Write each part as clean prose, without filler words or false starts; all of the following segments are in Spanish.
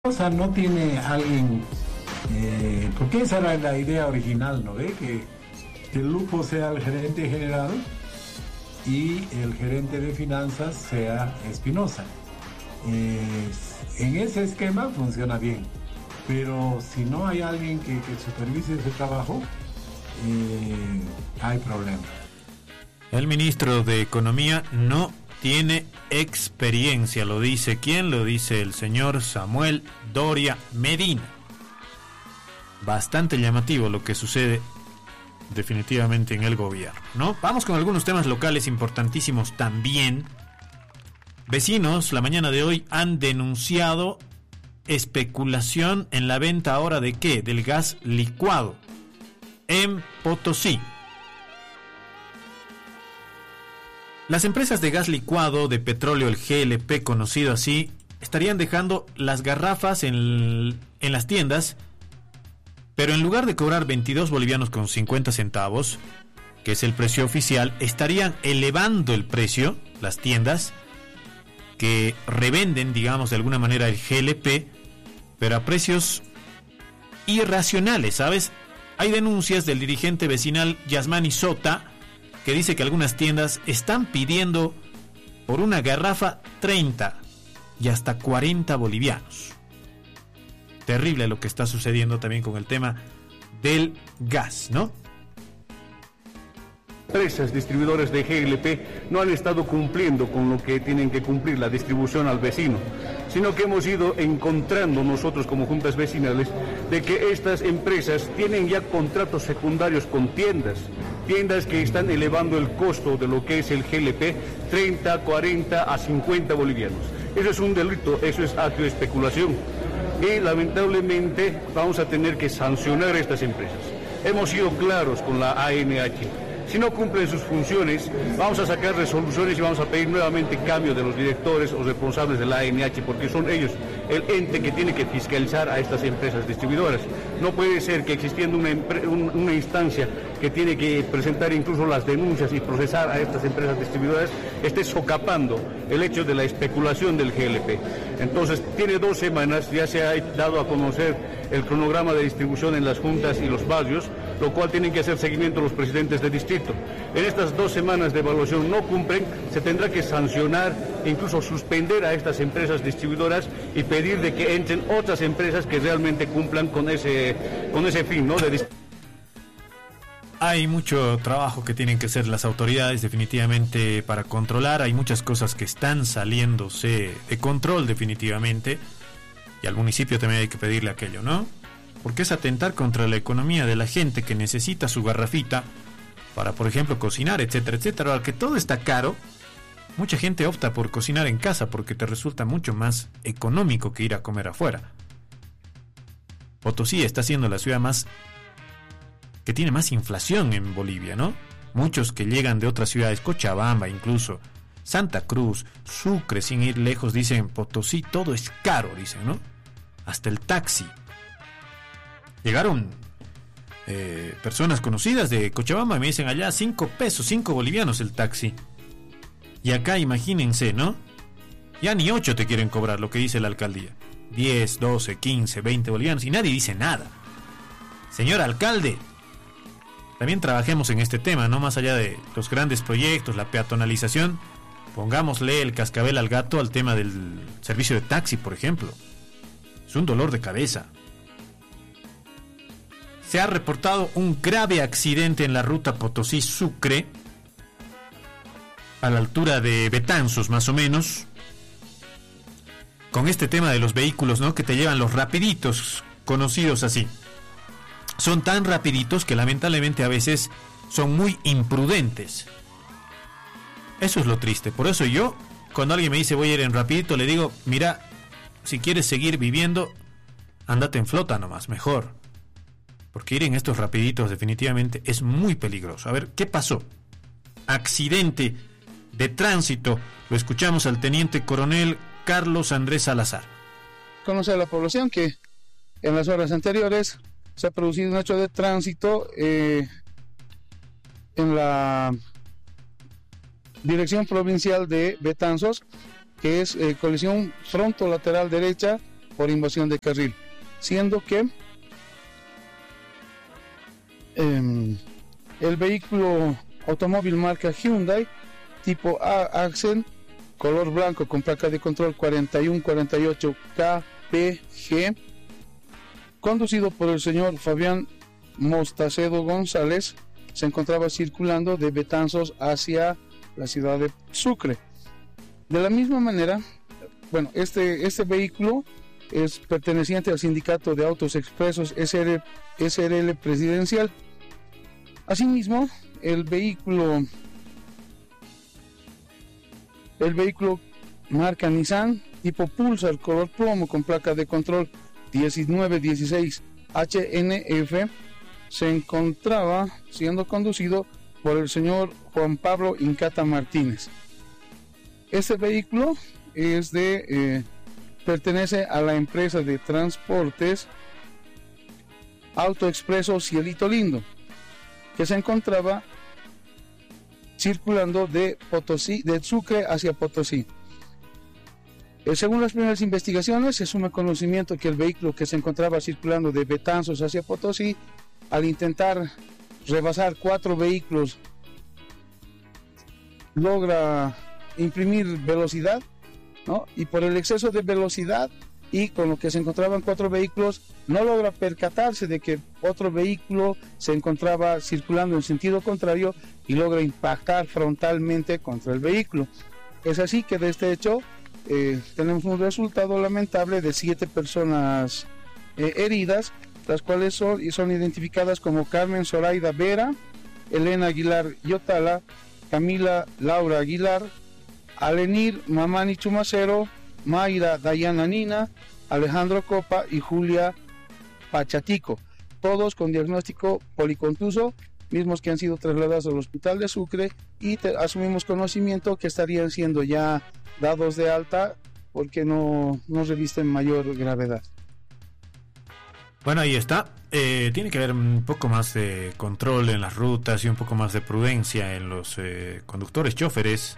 cosa no tiene alguien, porque esa era la idea original, ¿no ve? Que el Lupo sea el gerente general y el gerente de finanzas sea Espinosa. En ese esquema funciona bien, pero si no hay alguien que supervise ese trabajo, hay problema. El ministro de Economía no tiene experiencia, lo dice ¿quién? Lo dice el señor Samuel Doria Medina. Bastante llamativo lo que sucede definitivamente en el gobierno, ¿no? Vamos con algunos temas locales importantísimos también. Vecinos la mañana de hoy han denunciado especulación en la venta ahora de ¿qué? Del gas licuado en Potosí. Las empresas de gas licuado de petróleo, el GLP conocido así, estarían dejando las garrafas en las tiendas, pero en lugar de cobrar 22 bolivianos con 50 centavos, que es el precio oficial, estarían elevando el precio, las tiendas, que revenden, digamos, de alguna manera el GLP, pero a precios irracionales, ¿sabes? Hay denuncias del dirigente vecinal Yasmani Sota, que dice que algunas tiendas están pidiendo por una garrafa 30 y hasta 40 bolivianos. Terrible lo que está sucediendo también con el tema del gas, ¿no? Empresas distribuidores de GLP no han estado cumpliendo con lo que tienen que cumplir, la distribución al vecino, sino que hemos ido encontrando nosotros como juntas vecinales de que estas empresas tienen ya contratos secundarios con tiendas que están elevando el costo de lo que es el GLP 30, 40 a 50 bolivianos. Eso es un delito, eso es acto de especulación y lamentablemente vamos a tener que sancionar a estas empresas. Hemos sido claros con la ANH. Si no cumplen sus funciones, vamos a sacar resoluciones y vamos a pedir nuevamente cambio de los directores o responsables de la ANH, porque son ellos el ente que tiene que fiscalizar a estas empresas distribuidoras. No puede ser que existiendo una instancia que tiene que presentar incluso las denuncias y procesar a estas empresas distribuidoras esté socapando el hecho de la especulación del GLP. Entonces, tiene 2 semanas, ya se ha dado a conocer el cronograma de distribución en las juntas y los barrios, lo cual tienen que hacer seguimiento los presidentes de distrito. En estas 2 semanas de evaluación no cumplen, se tendrá que sancionar, incluso suspender a estas empresas distribuidoras y pedir de que entren otras empresas que realmente cumplan con ese fin, ¿no? Hay mucho trabajo que tienen que hacer las autoridades definitivamente para controlar. Hay muchas cosas que están saliéndose de control definitivamente. Y al municipio también hay que pedirle aquello, ¿no? Porque es atentar contra la economía de la gente que necesita su garrafita para, por ejemplo, cocinar, etcétera, etcétera. Al que todo está caro, mucha gente opta por cocinar en casa porque te resulta mucho más económico que ir a comer afuera. Potosí está siendo la ciudad que tiene más inflación en Bolivia, ¿no? Muchos que llegan de otras ciudades, Cochabamba incluso, Santa Cruz, Sucre, sin ir lejos, dicen Potosí, todo es caro, dicen, ¿no? Hasta el taxi. Llegaron personas conocidas de Cochabamba y me dicen allá 5 pesos, 5 bolivianos el taxi. Y acá imagínense, ¿no? Ya ni 8 te quieren cobrar, lo que dice la alcaldía. 10, 12, 15, 20 bolivianos y nadie dice nada. Señor alcalde, también trabajemos en este tema, ¿no? Más allá de los grandes proyectos, la peatonalización, pongámosle el cascabel al gato al tema del servicio de taxi, por ejemplo. Es un dolor de cabeza. Se ha reportado un grave accidente en la ruta Potosí-Sucre, a la altura de Betanzos, más o menos, con este tema de los vehículos, ¿no? Que te llevan los rapiditos, conocidos así. Son tan rapiditos que lamentablemente a veces son muy imprudentes. Eso es lo triste. Por eso yo, cuando alguien me dice voy a ir en rapidito, le digo, mira, si quieres seguir viviendo, ándate en flota nomás, mejor. Porque ir en estos rapiditos definitivamente es muy peligroso. A ver, ¿qué pasó? Accidente de tránsito. Lo escuchamos al teniente coronel Carlos Andrés Salazar. Conoce a la población que en las horas anteriores se ha producido un hecho de tránsito en la dirección provincial de Betanzos, que es colisión fronto-lateral derecha por invasión de carril, siendo que el vehículo automóvil marca Hyundai tipo A-Accent, color blanco con placa de control 4148 KPG, conducido por el señor Fabián Mostacedo González, se encontraba circulando de Betanzos hacia la ciudad de Sucre. De la misma manera, bueno, este vehículo es perteneciente al sindicato de autos expresos SRL Presidencial. Asimismo, el vehículo marca Nissan tipo Pulsar color plomo con placa de control 1916 HNF se encontraba siendo conducido por el señor Juan Pablo Incata Martínez. Este vehículo es pertenece a la empresa de transportes Autoexpreso Cielito Lindo, que se encontraba circulando de Sucre hacia Potosí. Según las primeras investigaciones, se suma conocimiento que el vehículo que se encontraba circulando de Betanzos hacia Potosí, al intentar rebasar 4 vehículos, logra imprimir velocidad, ¿no? Y por el exceso de velocidad y con lo que se encontraban 4 vehículos, no logra percatarse de que otro vehículo se encontraba circulando en sentido contrario y logra impactar frontalmente contra el vehículo. Es así que de este hecho tenemos un resultado lamentable de 7 personas heridas, las cuales son identificadas como Carmen Zoraida Vera, Elena Aguilar Yotala, Camila Laura Aguilar, Alenir Mamani Chumacero, Mayra Dayana Nina, Alejandro Copa y Julia Pachatico, todos con diagnóstico policontuso, mismos que han sido trasladados al hospital de Sucre y asumimos conocimiento que estarían siendo ya dados de alta porque no revisten mayor gravedad. Bueno, ahí está. Tiene que haber un poco más de control en las rutas y un poco más de prudencia en los conductores, choferes,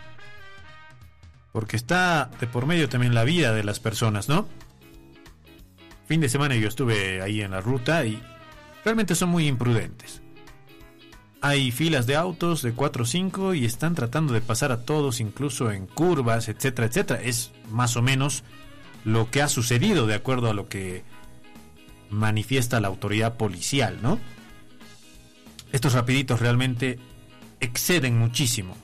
porque está de por medio también la vida de las personas, ¿no? Fin de semana yo estuve ahí en la ruta y realmente son muy imprudentes. Hay filas de autos de 4 o 5 y están tratando de pasar a todos, incluso en curvas, etcétera, etcétera. Es más o menos lo que ha sucedido de acuerdo a lo que manifiesta la autoridad policial, ¿no? Estos rapiditos realmente exceden muchísimo,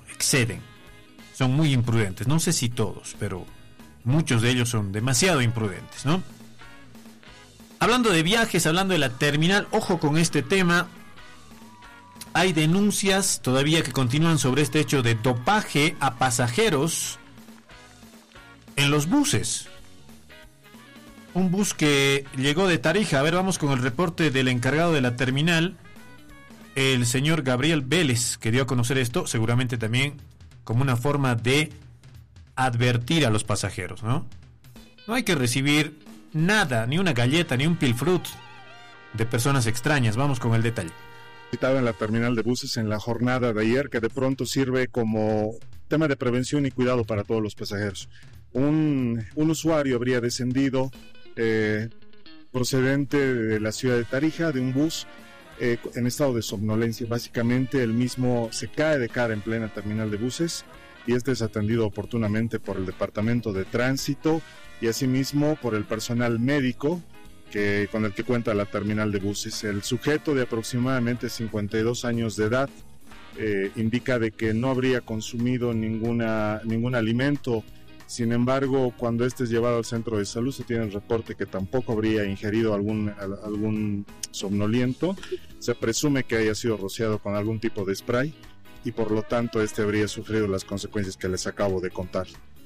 son muy imprudentes, no sé si todos, pero muchos de ellos son demasiado imprudentes, ¿no? Hablando de viajes, hablando de la terminal, ojo con este tema. Hay denuncias todavía que continúan sobre este hecho de dopaje a pasajeros en los buses. Un bus que llegó de Tarija. A ver, vamos con el reporte del encargado de la terminal, el señor Gabriel Vélez, que dio a conocer esto, seguramente también como una forma de advertir a los pasajeros, ¿no? No hay que recibir nada, ni una galleta, ni un pilfrut de personas extrañas. Vamos con el detalle. Citado en la terminal de buses en la jornada de ayer, que de pronto sirve como tema de prevención y cuidado para todos los pasajeros. Un usuario habría descendido procedente de la ciudad de Tarija, de un bus en estado de somnolencia. Básicamente el mismo se cae de cara en plena terminal de buses y este es atendido oportunamente por el departamento de tránsito y asimismo por el personal médico con el que cuenta la terminal de buses. El sujeto, de aproximadamente 52 años de edad, indica de que no habría consumido ningún alimento. Sin embargo, cuando este es llevado al centro de salud, se tiene el reporte que tampoco habría ingerido algún somnoliento. Se presume que haya sido rociado con algún tipo de spray y por lo tanto este habría sufrido las consecuencias que les acabo de contar.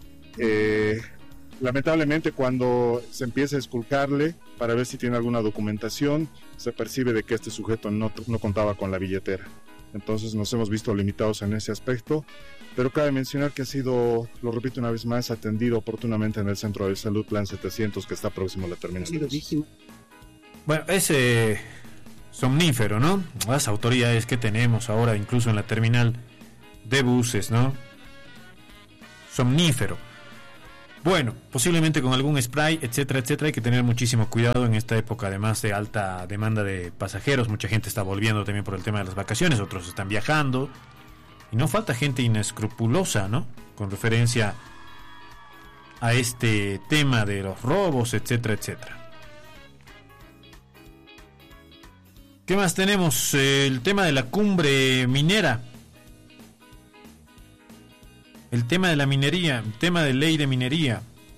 Lamentablemente, cuando se empieza a esculcarle para ver si tiene alguna documentación, se percibe de que este sujeto no contaba con la billetera. Entonces nos hemos visto limitados en ese aspecto, pero cabe mencionar que ha sido, lo repito una vez más, atendido oportunamente en el Centro de Salud Plan 700, que está próximo a la terminal. Bueno, ese somnífero, ¿no? Las autoridades que tenemos ahora, incluso en la terminal de buses, ¿no? Somnífero. Bueno, posiblemente con algún spray, etcétera, etcétera. Hay que tener muchísimo cuidado en esta época, además de alta demanda de pasajeros. Mucha gente está volviendo también por el tema de las vacaciones, otros están viajando. Y no falta gente inescrupulosa, ¿no? Con referencia a este tema de los robos, etcétera, etcétera. ¿Qué más tenemos? El tema de la cumbre minera. El tema de la minería, el tema de ley de minería.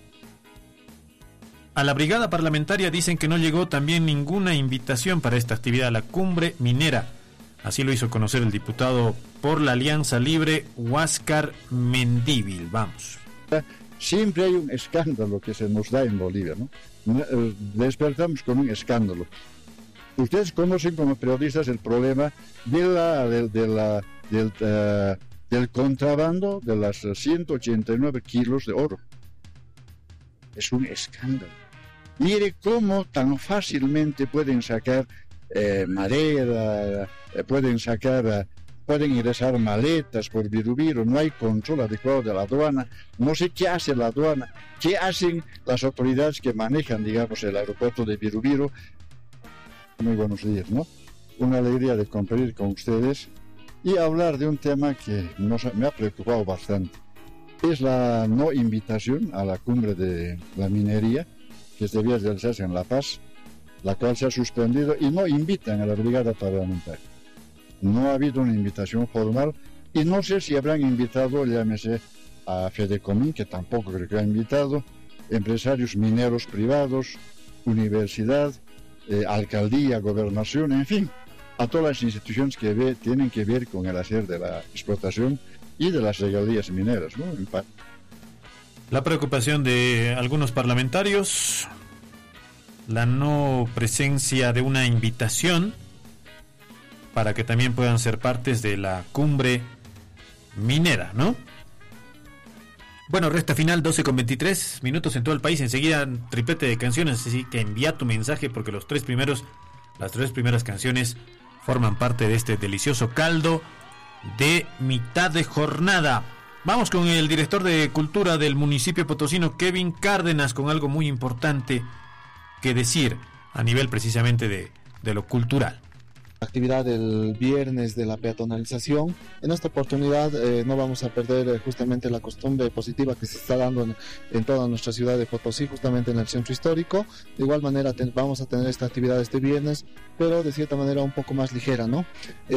A la brigada parlamentaria dicen que no llegó también ninguna invitación para esta actividad, la cumbre minera. Así lo hizo conocer el diputado por la Alianza Libre, Huáscar Mendívil. Vamos. Siempre hay un escándalo que se nos da en Bolivia, ¿no? Despertamos con un escándalo. Ustedes conocen como periodistas el problema del contrabando de las 189 kilos de oro. Es un escándalo. Mire cómo tan fácilmente pueden sacar madera, pueden ingresar maletas por Birubiru, no hay control adecuado de la aduana, no sé qué hace la aduana, qué hacen las autoridades que manejan, digamos, el aeropuerto de Birubiru. Muy buenos días, ¿no? Una alegría de compartir con ustedes y hablar de un tema que me ha preocupado bastante. Es la no invitación a la cumbre de la minería que debía realizarse en La Paz, la cual se ha suspendido y no invitan a la brigada parlamentaria. No ha habido una invitación formal y no sé si habrán invitado, llámese a Fedecomín, que tampoco creo que ha invitado, empresarios mineros privados, universidad, alcaldía, gobernación, en fin, a todas las instituciones que tienen que ver con el hacer de la explotación y de las regalías mineras, ¿no? La preocupación de algunos parlamentarios, la no presencia de una invitación para que también puedan ser partes de la cumbre minera, ¿no? Bueno, resta final 12:23 minutos en todo el país. Enseguida triplete de canciones, así que envía tu mensaje porque las tres primeras canciones forman parte de este delicioso caldo de mitad de jornada. Vamos con el director de Cultura del municipio potosino, Kevin Cárdenas, con algo muy importante que decir a nivel precisamente de lo cultural. Actividad del viernes de la peatonalización. En esta oportunidad no vamos a perder justamente la costumbre positiva que se está dando en toda nuestra ciudad de Potosí, justamente en el centro histórico. De igual manera vamos a tener esta actividad este viernes, pero de cierta manera un poco más ligera, ¿no?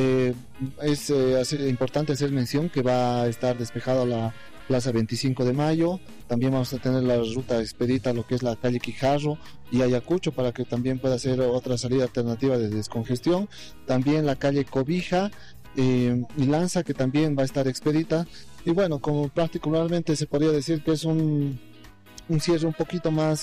Es importante hacer mención que va a estar despejada la Plaza 25 de Mayo, también vamos a tener la ruta expedita, lo que es la calle Quijarro y Ayacucho, para que también pueda ser otra salida alternativa de descongestión, también la calle Cobija y Lanza, que también va a estar expedita, y bueno, como particularmente se podría decir que es un cierre un poquito más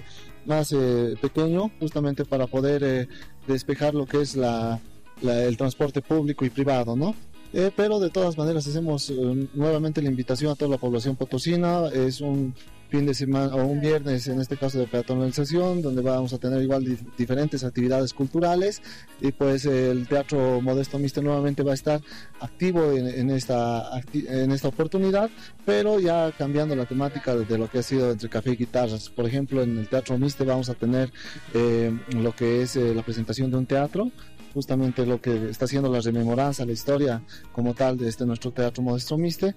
pequeño, justamente para poder despejar lo que es el transporte público y privado, ¿no? Pero de todas maneras hacemos nuevamente la invitación a toda la población potosina. Es un fin de semana o un viernes, en este caso de peatonalización, donde vamos a tener igual diferentes actividades culturales, y pues el Teatro Modesto Miste nuevamente va a estar activo en esta oportunidad, pero ya cambiando la temática de lo que ha sido entre café y guitarras. Por ejemplo, en el Teatro Miste vamos a tener lo que es la presentación de un teatro, justamente lo que está haciendo la rememoranza, la historia como tal de nuestro Teatro Modesto Miste.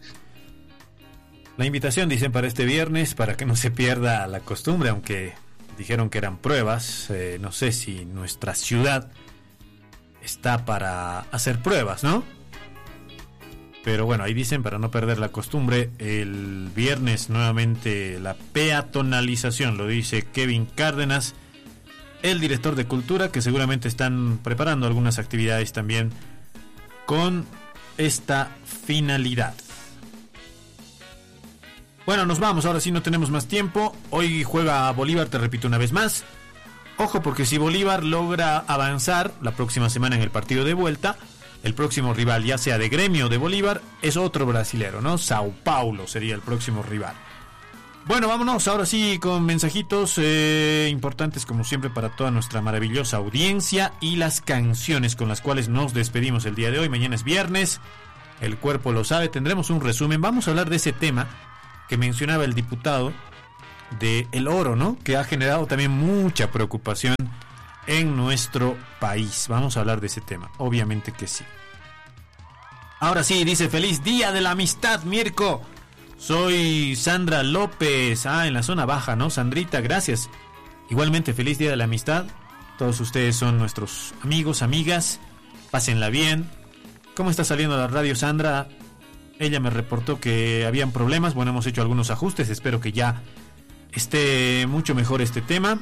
La invitación, dicen, para este viernes, para que no se pierda la costumbre, aunque dijeron que eran pruebas. No sé si nuestra ciudad está para hacer pruebas, ¿no? Pero bueno, ahí dicen, para no perder la costumbre, el viernes nuevamente la peatonalización, lo dice Kevin Cárdenas, el director de Cultura, que seguramente están preparando algunas actividades también con esta finalidad. Bueno, nos vamos, ahora sí no tenemos más tiempo. Hoy juega Bolívar, te repito una vez más. Ojo, porque si Bolívar logra avanzar la próxima semana en el partido de vuelta, el próximo rival, ya sea de Gremio o de Bolívar, es otro brasilero, ¿no? Sao Paulo sería el próximo rival. Bueno, vámonos ahora sí con mensajitos importantes como siempre para toda nuestra maravillosa audiencia y las canciones con las cuales nos despedimos el día de hoy. Mañana es viernes, el cuerpo lo sabe, tendremos un resumen. Vamos a hablar de ese tema que mencionaba el diputado del oro, ¿no? Que ha generado también mucha preocupación en nuestro país. Vamos a hablar de ese tema, obviamente que sí. Ahora sí, dice, feliz día de la amistad, Mirko. Soy Sandra López, en la zona baja, ¿no? Sandrita, gracias. Igualmente, feliz día de la amistad. Todos ustedes son nuestros amigos, amigas. Pásenla bien. ¿Cómo está saliendo la radio, Sandra? Ella me reportó que habían problemas. Bueno, hemos hecho algunos ajustes. Espero que ya esté mucho mejor este tema.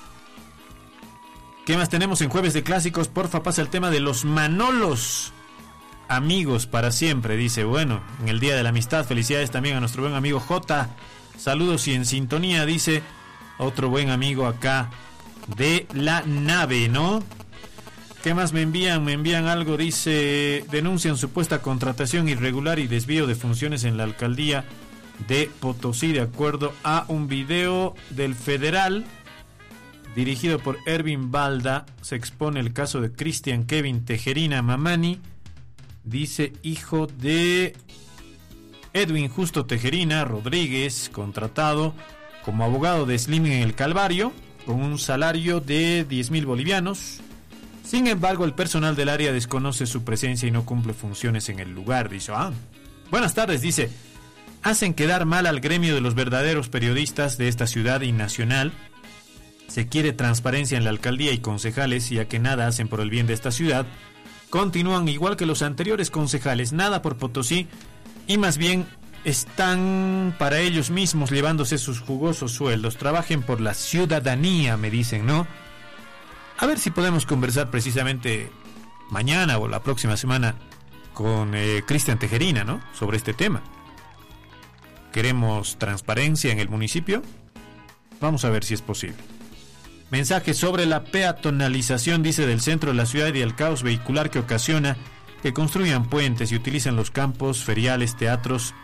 ¿Qué más tenemos en Jueves de Clásicos? Porfa, pasa el tema de los Manolos. Amigos para siempre, dice. Bueno, en el Día de la Amistad, felicidades también a nuestro buen amigo J. Saludos y en sintonía, dice otro buen amigo acá de la nave, ¿no? ¿Qué más me envían? Me envían algo, dice, denuncian supuesta contratación irregular y desvío de funciones en la alcaldía de Potosí, de acuerdo a un video del Federal dirigido por Ervin Balda. Se expone el caso de Cristian Kevin Tejerina Mamani, dice, hijo de Edwin Justo Tejerina Rodríguez, contratado como abogado de Slim en el Calvario, con un salario de 10,000 bolivianos. Sin embargo, el personal del área desconoce su presencia y no cumple funciones en el lugar. Dice, buenas tardes, dice, hacen quedar mal al gremio de los verdaderos periodistas de esta ciudad y nacional. Se quiere transparencia en la alcaldía y concejales, ya que nada hacen por el bien de esta ciudad. Continúan igual que los anteriores concejales, nada por Potosí, y más bien están para ellos mismos llevándose sus jugosos sueldos. Trabajen por la ciudadanía, me dicen, ¿no? A ver si podemos conversar precisamente mañana o la próxima semana con Cristian Tejerina, ¿no? Sobre este tema. Queremos transparencia en el municipio. Vamos a ver si es posible. Mensaje sobre la peatonalización, dice, del centro de la ciudad y el caos vehicular que ocasiona que construyan puentes y utilicen los campos, feriales, teatros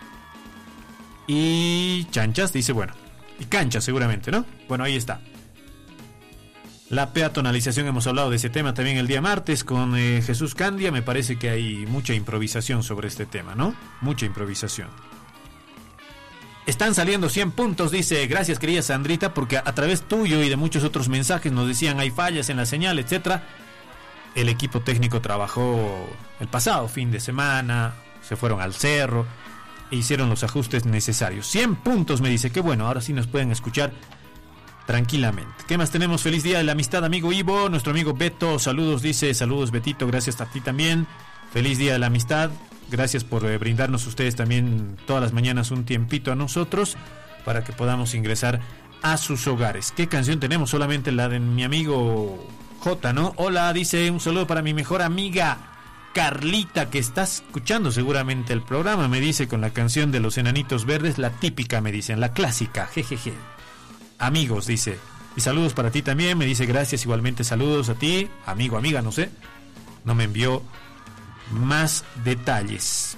y chanchas, dice, bueno, y canchas seguramente, ¿no? Bueno, ahí está. La peatonalización, hemos hablado de ese tema también el día martes con Jesús Candia. Me parece que hay mucha improvisación sobre este tema, ¿no? Mucha improvisación. Están saliendo 100 puntos, dice, gracias querida Sandrita, porque a través tuyo y de muchos otros mensajes nos decían hay fallas en la señal, etcétera. El equipo técnico trabajó el pasado fin de semana, se fueron al cerro e hicieron los ajustes necesarios. 100 puntos, me dice, qué bueno, ahora sí nos pueden escuchar tranquilamente. ¿Qué más tenemos? Feliz día de la amistad, amigo Ivo. Nuestro amigo Beto, saludos, dice, saludos Betito, gracias a ti también. Feliz día de la amistad. Gracias por brindarnos ustedes también todas las mañanas un tiempito a nosotros para que podamos ingresar a sus hogares. ¿Qué canción tenemos? Solamente la de mi amigo J, ¿no? Hola, dice, un saludo para mi mejor amiga Carlita, que está escuchando seguramente el programa, me dice, con la canción de los Enanitos Verdes, la típica, me dicen, la clásica, jejeje. Amigos, dice, y saludos para ti también, me dice, gracias, igualmente saludos a ti, amigo, amiga, no sé, no me envió más detalles.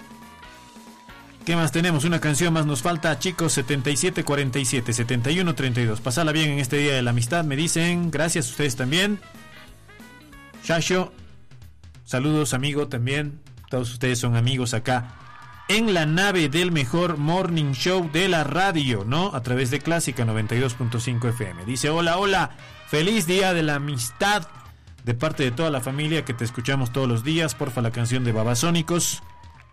¿Qué más tenemos? Una canción más nos falta, chicos. 7747 7132. Pasala bien en este día de la amistad, me dicen. Gracias a ustedes también. Shasho, saludos, amigo, también. Todos ustedes son amigos acá en la nave del mejor morning show de la radio, ¿no? A través de Clásica 92.5 FM. Dice, hola, hola, feliz día de la amistad de parte de toda la familia que te escuchamos todos los días. Porfa, la canción de Babasónicos.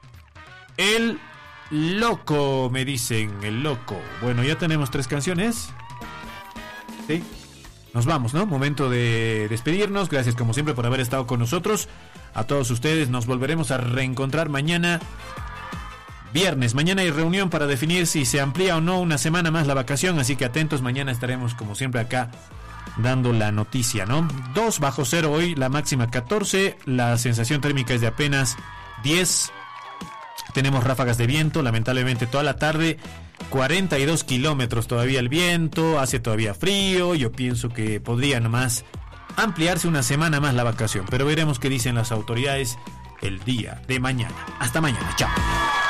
El Loco, me dicen, El Loco. Bueno, ya tenemos 3 canciones. Sí, nos vamos, ¿no? Momento de despedirnos. Gracias como siempre por haber estado con nosotros. A todos ustedes nos volveremos a reencontrar mañana viernes. Mañana hay reunión para definir si se amplía o no una semana más la vacación, así que atentos, mañana estaremos como siempre acá dando la noticia, ¿no? 2 bajo cero hoy, la máxima 14, la sensación térmica es de apenas 10. Tenemos ráfagas de viento, lamentablemente toda la tarde, 42 kilómetros todavía el viento, hace todavía frío. Yo pienso que podría nomás ampliarse una semana más la vacación, pero veremos qué dicen las autoridades el día de mañana. Hasta mañana, chao.